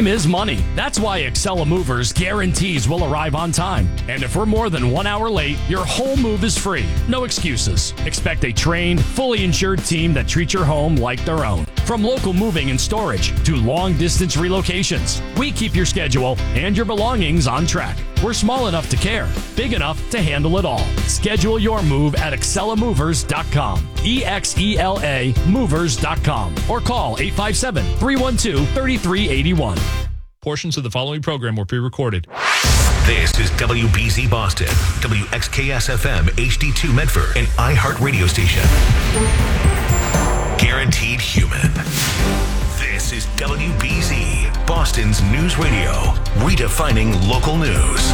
Time is money. That's why Excella Movers guarantees we'll arrive on time. And if we're more than 1 hour late, your whole move is free. No excuses. Expect a trained, fully insured team that treats your home like their own. From local moving and storage to long-distance relocations, we keep your schedule and your belongings on track. We're small enough to care, big enough to handle it all. Schedule your move at ExcellaMovers.com. EXELA Movers.com. Or call 857-312-3381. Portions of the following program were pre-recorded. This is WBZ Boston, WXKS-FM HD2 Medford, and iHeart Radio Station. Guaranteed human. This is WBZ, Boston's news radio, redefining local news.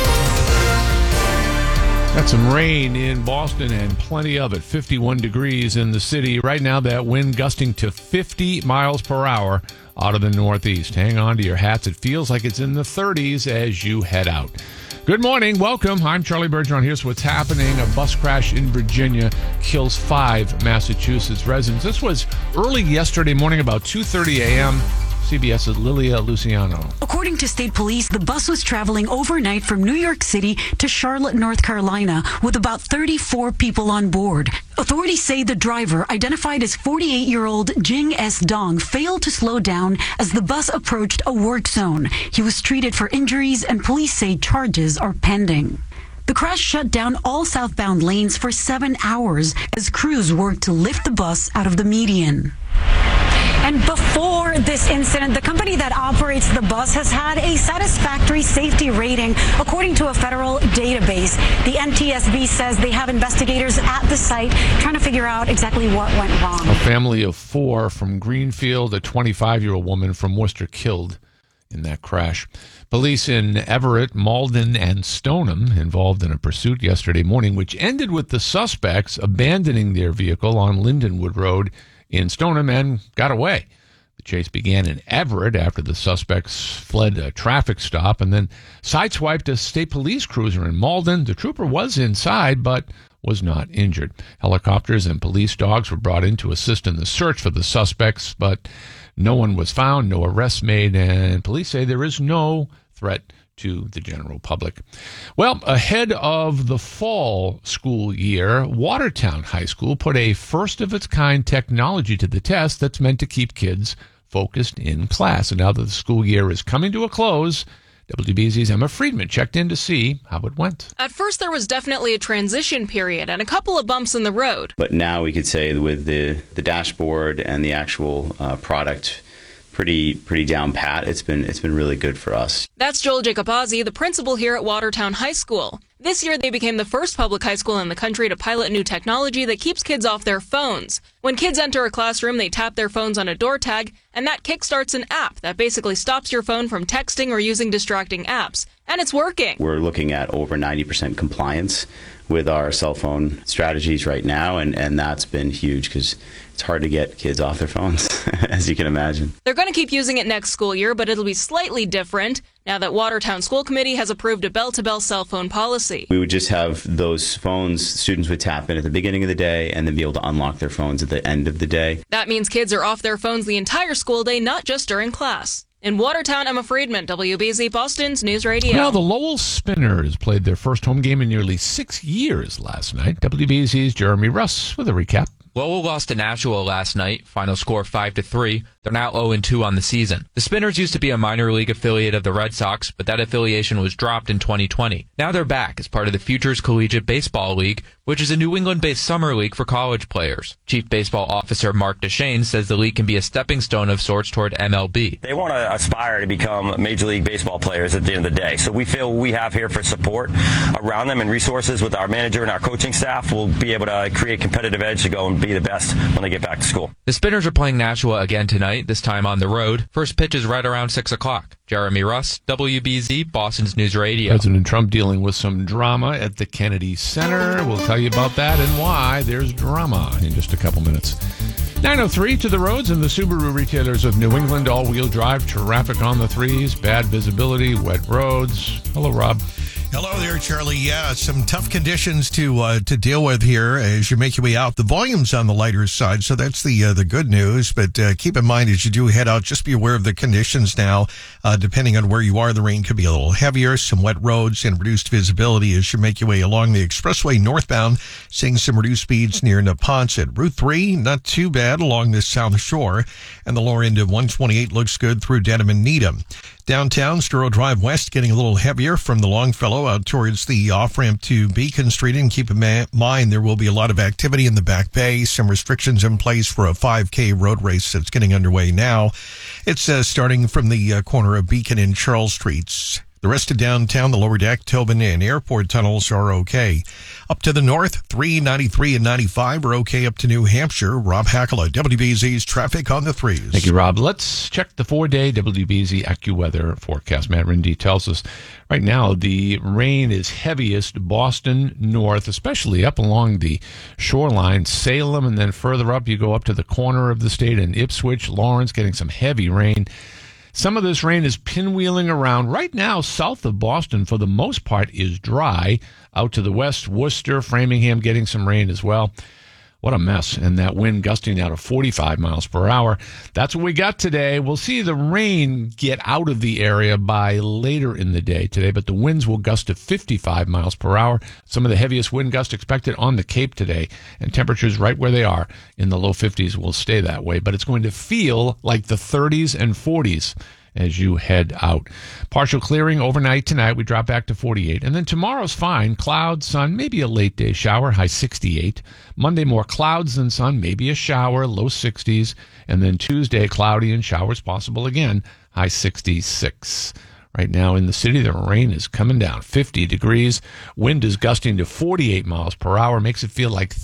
Got some rain in Boston and plenty of it. 51 degrees in the city. Right now, that wind gusting to 50 miles per hour out of the northeast. Hang on to your hats. It feels like it's in the 30s as you head out. Good morning. Welcome. I'm Charlie Bergeron. Here's what's happening. A bus crash in Virginia kills 5 Massachusetts residents. This was early yesterday morning, about 2:30 a.m. CBS's Lilia Luciano. According to state police, the bus was traveling overnight from New York City to Charlotte, North Carolina, with about 34 people on board. Authorities say the driver, identified as 48-year-old Jing S. Dong, failed to slow down as the bus approached a work zone. He was treated for injuries, and police say charges are pending. The crash shut down all southbound lanes for 7 hours as crews worked to lift the bus out of the median. And before this incident, the company that operates the bus has had a satisfactory safety rating, according to a federal database. The NTSB says they have investigators at the site trying to figure out exactly what went wrong. A family of 4 from Greenfield, a 25-year-old woman from Worcester killed in that crash. Police in Everett, Malden, and Stoneham involved in a pursuit yesterday morning, which ended with the suspects abandoning their vehicle on Lindenwood Road in Stoneham and got away. The chase began in Everett after the suspects fled a traffic stop and then sideswiped a state police cruiser in Malden. The trooper was inside but was not injured. Helicopters and police dogs were brought in to assist in the search for the suspects, but no one was found, no arrests made, and police say there is no threat to the general public. Well, ahead of the fall school year, Watertown High School put a first-of-its-kind technology to the test that's meant to keep kids focused in class. And now that the school year is coming to a close, WBZ's Emma Friedman checked in to see how it went. At first, there was definitely a transition period and a couple of bumps in the road. But now we could say with the dashboard and the actual product pretty down pat, it's been really good for us. That's Joel Jacobazzi, the principal here at Watertown High School. This year, they became the first public high school in the country to pilot new technology that keeps kids off their phones. When kids enter a classroom, they tap their phones on a door tag, and that kickstarts an app that basically stops your phone from texting or using distracting apps. And it's working. We're looking at over 90% compliance with our cell phone strategies right now, and that's been huge because it's hard to get kids off their phones, as you can imagine. They're going to keep using it next school year, but it'll be slightly different now that Watertown School Committee has approved a bell-to-bell cell phone policy. We would just have those phones students would tap in at the beginning of the day and then be able to unlock their phones at the end of the day. That means kids are off their phones the entire school day, not just during class. In Watertown, Emma Friedman, WBZ Boston's News Radio. Now, the Lowell Spinners played their first home game in nearly 6 years last night. WBZ's Jeremy Russ with a recap. Lowell lost to Nashua last night, final score 5-3. They're now 0-2 on the season. The Spinners used to be a minor league affiliate of the Red Sox, but that affiliation was dropped in 2020. Now they're back as part of the Futures Collegiate Baseball League, which is a New England-based summer league for college players. Chief Baseball Officer Mark Deshane says the league can be a stepping stone of sorts toward MLB. They want to aspire to become Major League Baseball players at the end of the day. So we feel we have here for support around them and resources with our manager and our coaching staff. We'll be able to create competitive edge to go and be the best when they get back to school. The Spinners are playing Nashua again tonight, this time on the road. First pitch is right around 6 o'clock. Jeremy Russ, WBZ, Boston's News Radio. President Trump dealing with some drama at the Kennedy Center. We'll tell you about that and why there's drama in just a couple minutes. 9:03 to the roads and the Subaru retailers of New England. All-wheel drive traffic on the threes, bad visibility, wet roads. Hello, Rob. Hello there, Charlie. Yeah, some tough conditions to deal with here as you make your way out. The volume's on the lighter side, so that's the good news. But keep in mind as you do head out, just be aware of the conditions now. Depending on where you are, the rain could be a little heavier, some wet roads, and reduced visibility as you make your way along the expressway northbound. Seeing some reduced speeds near Neponset. Route 3, not too bad along the south shore, and the lower end of 128 looks good through Dedham and Needham. Downtown, Sturo Drive West getting a little heavier from the Longfellow out towards the off-ramp to Beacon Street. And keep in mind, there will be a lot of activity in the Back Bay. Some restrictions in place for a 5K road race that's getting underway now. It's starting from the corner of Beacon and Charles Streets. The rest of downtown, the lower deck, Tobin, and airport tunnels are okay. Up to the north, 393 and 95 are okay up to New Hampshire. Rob Hackala, WBZ's traffic on the 3s. Thank you, Rob. Let's check the 4-day WBZ AccuWeather forecast. Matt Rindy tells us right now the rain is heaviest Boston north, especially up along the shoreline, Salem, and then further up you go up to the corner of the state in Ipswich, Lawrence, getting some heavy rain. Some of this rain is pinwheeling around. Right now, south of Boston, for the most part, is dry. Out to the west, Worcester, Framingham getting some rain as well. What a mess. And that wind gusting out of 45 miles per hour. That's what we got today. We'll see the rain get out of the area by later in the day today, but the winds will gust to 55 miles per hour. Some of the heaviest wind gusts expected on the Cape today, and temperatures right where they are in the low 50s will stay that way, but it's going to feel like the 30s and 40s as you head out. Partial clearing overnight tonight. We drop back to 48. And then tomorrow's fine. Clouds, sun, maybe a late day shower, high 68. Monday, more clouds than sun, maybe a shower, low 60s. And then Tuesday, cloudy and showers possible again, high 66. Right now in the city, the rain is coming down, 50 degrees. Wind is gusting to 48 miles per hour, makes it feel like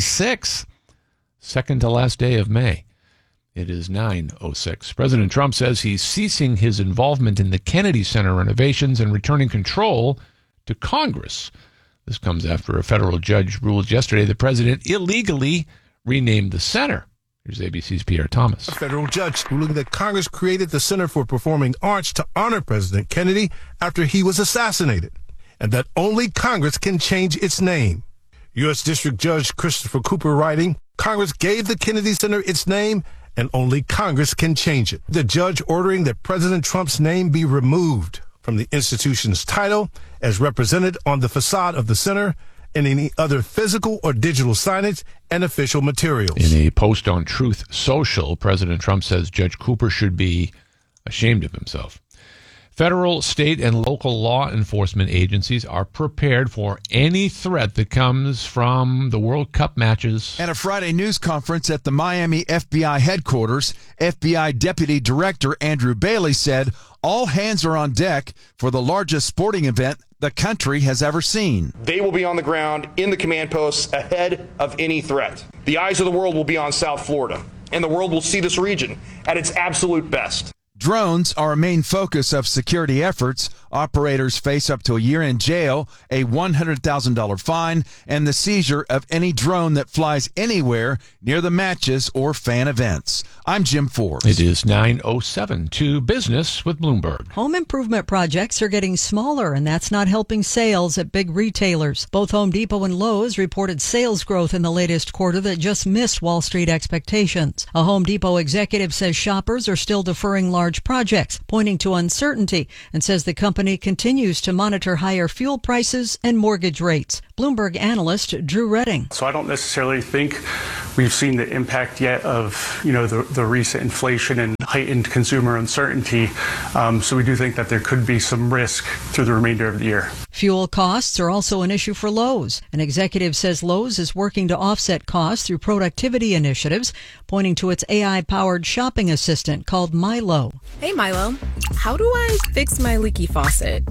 36. Second to last day of May. It is 9:06. President Trump says he's ceasing his involvement in the Kennedy Center renovations and returning control to Congress. This comes after a federal judge ruled yesterday the president illegally renamed the center. Here's ABC's Pierre Thomas. A federal judge ruling that Congress created the Center for Performing Arts to honor President Kennedy after he was assassinated, and that only Congress can change its name. U.S. District Judge Christopher Cooper writing, Congress gave the Kennedy Center its name, and only Congress can change it. The judge ordering that President Trump's name be removed from the institution's title as represented on the facade of the center and any other physical or digital signage and official materials. In a post on Truth Social, President Trump says Judge Cooper should be ashamed of himself. Federal, state, and local law enforcement agencies are prepared for any threat that comes from the World Cup matches. At a Friday news conference at the Miami FBI headquarters, FBI Deputy Director Andrew Bailey said all hands are on deck for the largest sporting event the country has ever seen. They will be on the ground in the command posts ahead of any threat. The eyes of the world will be on South Florida, and the world will see this region at its absolute best. Drones are a main focus of security efforts. Operators face up to a year in jail, a $100,000 fine, and the seizure of any drone that flies anywhere near the matches or fan events. I'm Jim Forbes. It is 9:07 to Business with Bloomberg. Home improvement projects are getting smaller, and that's not helping sales at big retailers. Both Home Depot and Lowe's reported sales growth in the latest quarter that just missed Wall Street expectations. A Home Depot executive says shoppers are still deferring large projects, pointing to uncertainty, and says the company continues to monitor higher fuel prices and mortgage rates. Bloomberg analyst Drew Redding. So I don't necessarily think we've seen the impact yet of, the recent inflation and heightened consumer uncertainty. So we do think that there could be some risk through the remainder of the year. Fuel costs are also an issue for Lowe's. An executive says Lowe's is working to offset costs through productivity initiatives, pointing to its AI-powered shopping assistant called Milo. Hey, Milo, how do I fix my leaky faucet?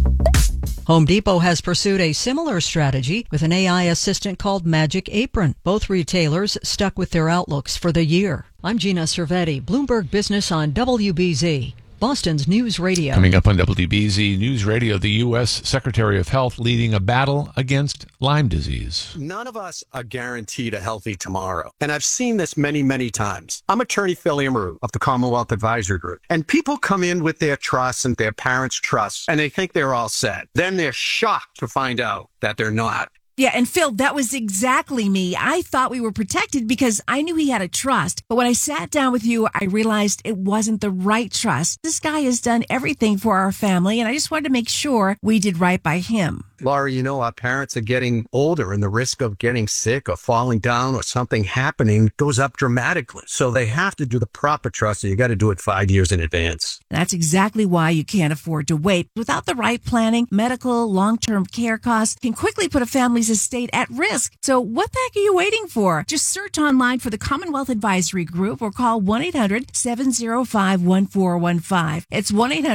Home Depot has pursued a similar strategy with an AI assistant called Magic Apron. Both retailers stuck with their outlooks for the year. I'm Gina Cervetti, Bloomberg Business on WBZ. Boston's News Radio. Coming up on WBZ News Radio, the U.S. Secretary of Health leading a battle against Lyme disease. None of us are guaranteed a healthy tomorrow. And I've seen this many, many times. I'm attorney Phil Amaru of the Commonwealth Advisory Group. And people come in with their trusts and their parents' trusts, and they think they're all set. Then they're shocked to find out that they're not. Yeah, and Phil, that was exactly me. I thought we were protected because I knew he had a trust. But when I sat down with you, I realized it wasn't the right trust. This guy has done everything for our family, and I just wanted to make sure we did right by him. Laura, you know, our parents are getting older and the risk of getting sick or falling down or something happening goes up dramatically. So they have to do the proper trust, and you got to do it 5 years in advance. That's exactly why you can't afford to wait. Without the right planning, medical, long-term care costs can quickly put a family's estate at risk. So what the heck are you waiting for? Just search online for the Commonwealth Advisory Group or call 1-800-705-1415. It's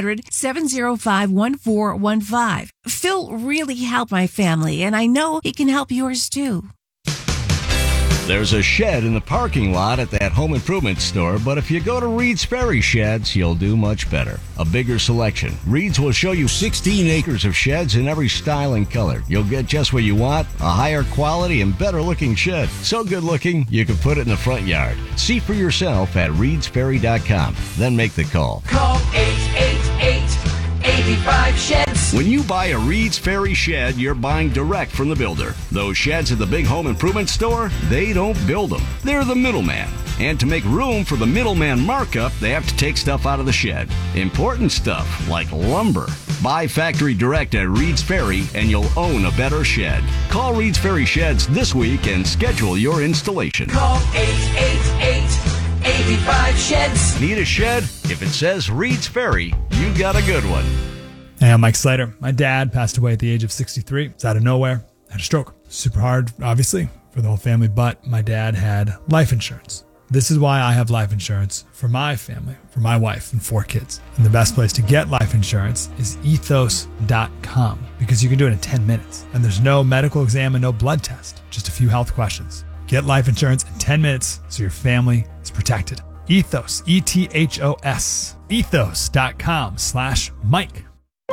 1-800-705-1415. Phil really helped my family, and I know he can help yours too. There's a shed in the parking lot at that home improvement store, but if you go to Reed's Ferry Sheds, you'll do much better. A bigger selection. Reed's will show you 16 acres of sheds in every style and color. You'll get just what you want, a higher quality and better looking shed. So good looking, you can put it in the front yard. See for yourself at reedsferry.com. Then make the call. Call 888-85-SHEDS. When you buy a Reed's Ferry shed, you're buying direct from the builder. Those sheds at the big home improvement store, they don't build them. They're the middleman. And to make room for the middleman markup, they have to take stuff out of the shed. Important stuff like lumber. Buy factory direct at Reed's Ferry and you'll own a better shed. Call Reed's Ferry Sheds this week and schedule your installation. Call 888-85-SHEDS. Need a shed? If it says Reed's Ferry, you got a good one. Hey, I'm Mike Slater. My dad passed away at the age of 63. It's out of nowhere. Had a stroke. Super hard, obviously, for the whole family, but my dad had life insurance. This is why I have life insurance for my family, for my wife and 4 kids. And the best place to get life insurance is ethos.com because you can do it in 10 minutes. And there's no medical exam and no blood test, just a few health questions. Get life insurance in 10 minutes so your family is protected. Ethos, E-T-H-O-S, ethos.com/Mike.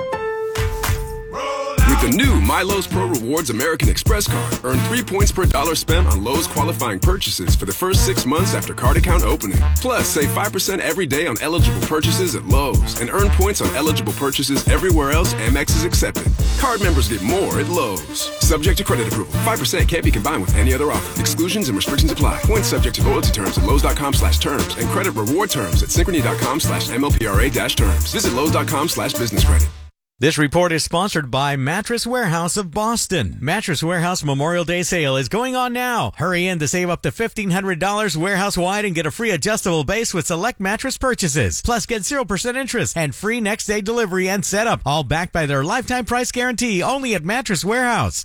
With the new MyLowe's Pro Rewards American Express card, earn 3 points per dollar spent on Lowe's qualifying purchases for the first 6 months after card account opening. Plus, save 5% every day on eligible purchases at Lowe's and earn points on eligible purchases everywhere else Amex is accepted. Card members get more at Lowe's. Subject to credit approval. 5% can't be combined with any other offer. Exclusions and restrictions apply. Points subject to loyalty terms at Lowe's.com/terms and credit reward terms at Synchrony.com/MLPRA-terms. Visit Lowe's.com/business credit. This report is sponsored by Mattress Warehouse of Boston. Mattress Warehouse Memorial Day sale is going on now. Hurry in to save up to $1,500 warehouse-wide and get a free adjustable base with select mattress purchases. Plus, get 0% interest and free next-day delivery and setup. All backed by their lifetime price guarantee only at Mattress Warehouse.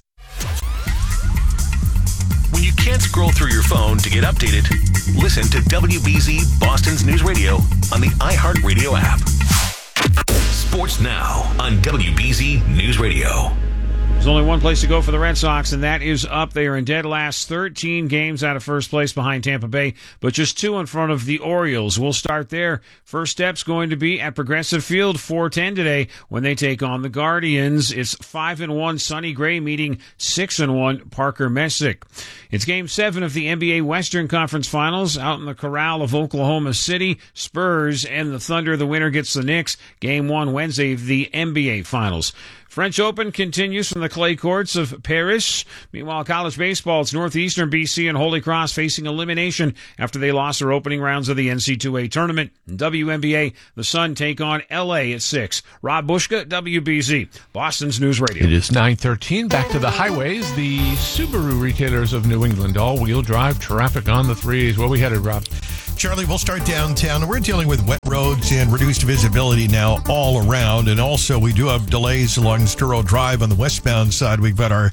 When you can't scroll through your phone to get updated, listen to WBZ Boston's News Radio on the iHeartRadio app. Sports now on WBZ News Radio. There's only one place to go for the Red Sox, and that is up. They are in dead last, 13 games out of first place behind Tampa Bay, but just 2 in front of the Orioles. We'll start there. First step's going to be at Progressive Field, 4:10 today, when they take on the Guardians. It's 5-1 Sonny Gray meeting 6-1 Parker Messick. It's Game 7 of the NBA Western Conference Finals out in the corral of Oklahoma City. Spurs and the Thunder. The winner gets the Knicks. Game 1 Wednesday of the NBA Finals. French Open continues from the clay courts of Paris. Meanwhile, college baseball, it's Northeastern BC and Holy Cross facing elimination after they lost their opening rounds of the NC2A tournament. In WNBA, the Sun take on LA at 6. Rob Bushka, WBZ, Boston's News Radio. It is 9:13. Back to the highways. The Subaru retailers of New England, all-wheel drive traffic on the threes. Where we headed, Rob? Charlie, we'll start downtown. We're dealing with wet roads and reduced visibility now all around. And also, we do have delays along Sturo Drive on the westbound side. We've got our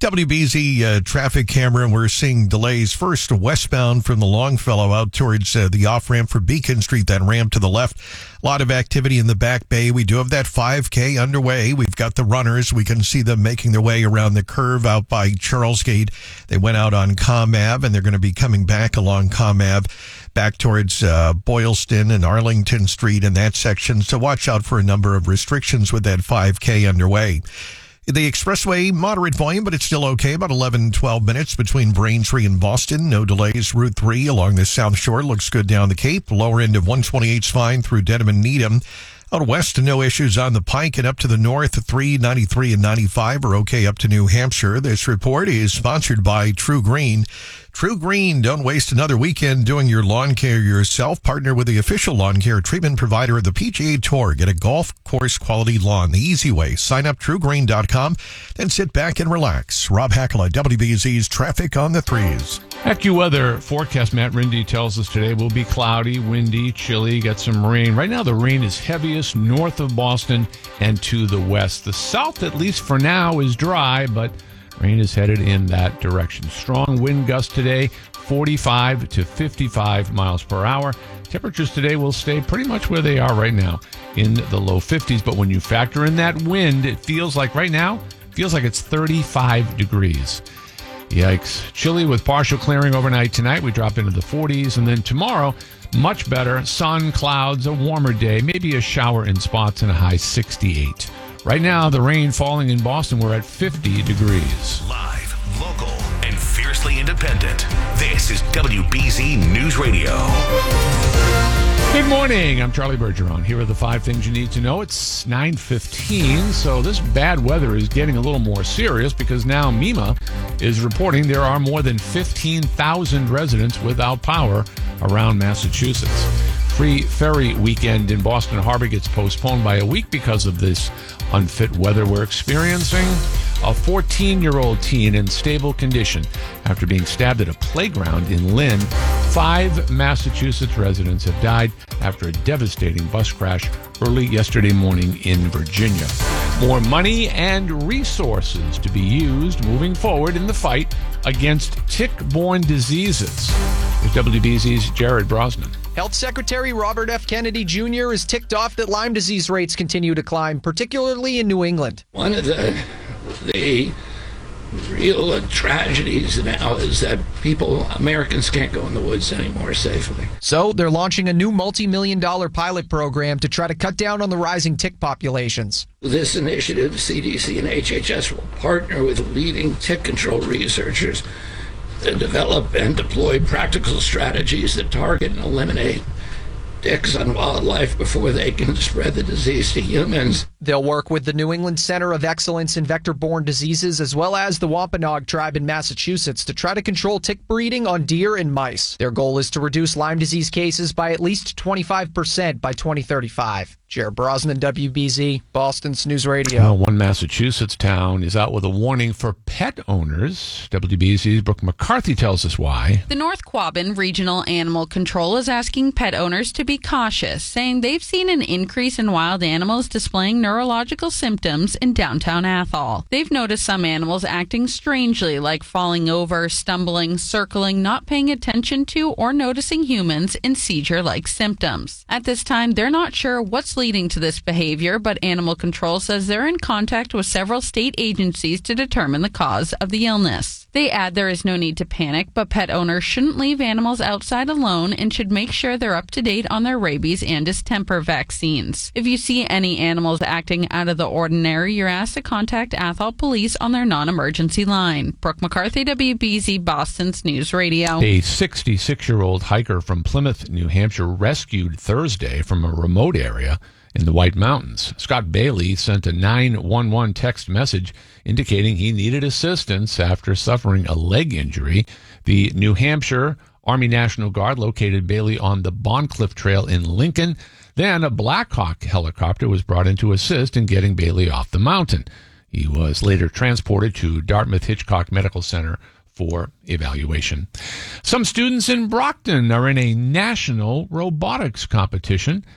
WBZ traffic camera, and we're seeing delays first westbound from the Longfellow out towards the off-ramp for Beacon Street, that ramp to the left. A lot of activity in the Back Bay. We do have that 5K underway. We've got the runners. We can see them making their way around the curve out by Charles Gate. They went out on Comm Ave, and they're going to be coming back along Comm Ave back towards Boylston and Arlington Street in that section. So watch out for a number of restrictions with that 5K underway. The expressway, moderate volume, but it's still okay. About 11, 12 minutes between Braintree and Boston. No delays. Route 3 along the South Shore looks good down the Cape. Lower end of 128's fine through Dedham and Needham. Out west, no issues on the Pike, and up to the north, 3, 93, and 95 are okay up to New Hampshire. This report is sponsored by True Green. True Green, don't waste another weekend doing your lawn care yourself. Partner with the official lawn care treatment provider of the PGA Tour. Get a golf course quality lawn the easy way. Sign up TrueGreen.com, then sit back and relax. Rob Hackler, WBZ's Traffic on the Threes. AccuWeather forecast Matt Rindy tells us today will be cloudy, windy, chilly, get some rain. Right now the rain is heaviest north of Boston and to the west. The south, at least for now, is dry, but rain is headed in that direction. Strong wind gusts today, 45 to 55 miles per hour. Temperatures today will stay pretty much where they are right now, in the low 50s. But when you factor in that wind, it feels like right now, it's 35 degrees. Yikes. Chilly with partial clearing overnight tonight. We drop into the 40s. And then tomorrow, much better. Sun, clouds, a warmer day, maybe a shower in spots, and a high 68. Right now, the rain falling in Boston, we're at 50 degrees. Live, local, and fiercely independent. This is WBZ News Radio. Good morning. I'm Charlie Bergeron. Here are the 5 things you need to know. It's 9:15, so this bad weather is getting a little more serious because now MEMA is reporting there are more than 15,000 residents without power around Massachusetts. Free ferry weekend in Boston Harbor gets postponed by a week because of this unfit weather we're experiencing. A 14-year-old teen in stable condition after being stabbed at a playground in Lynn. 5 Massachusetts residents have died after a devastating bus crash early yesterday morning in Virginia. More money and resources to be used moving forward in the fight against tick-borne diseases. With WBZ's Jared Brosnan. Health Secretary Robert F. Kennedy Jr. is ticked off that Lyme disease rates continue to climb, particularly in New England. One of the real tragedies now is that Americans can't go in the woods anymore safely. So they're launching a new multi-million-dollar pilot program to try to cut down on the rising tick populations. This initiative, CDC and HHS will partner with leading tick control researchers to develop and deploy practical strategies that target and eliminate ticks on wildlife before they can spread the disease to humans. They'll work with the New England Center of Excellence in Vector-Borne Diseases as well as the Wampanoag tribe in Massachusetts to try to control tick breeding on deer and mice. Their goal is to reduce Lyme disease cases by at least 25% by 2035. Jared Brosnan, WBZ, Boston's News Radio. One Massachusetts town is out with a warning for pet owners. WBZ's Brooke McCarthy tells us why. The North Quabbin Regional Animal Control is asking pet owners to be cautious, saying they've seen an increase in wild animals displaying neurological symptoms in downtown Athol. They've noticed some animals acting strangely, like falling over, stumbling, circling, not paying attention to or noticing humans, and seizure-like symptoms. At this time, they're not sure what's leading to this behavior, but Animal Control says they're in contact with several state agencies to determine the cause of the illness. They add there is no need to panic, but pet owners shouldn't leave animals outside alone and should make sure they're up to date on their rabies and distemper vaccines. If you see any animals acting out of the ordinary, you're asked to contact Athol Police on their non-emergency line. Brooke McCarthy, WBZ, Boston's News Radio. A 66-year-old hiker from Plymouth, New Hampshire, rescued Thursday from a remote area in the White Mountains. Scott Bailey sent a 911 text message indicating he needed assistance after suffering a leg injury. The New Hampshire Army National Guard located Bailey on the Boncliffe Trail in Lincoln. Then a Black Hawk helicopter was brought in to assist in getting Bailey off the mountain. He was later transported to Dartmouth Hitchcock Medical Center for evaluation. Some students in Brockton are in a national robotics competition.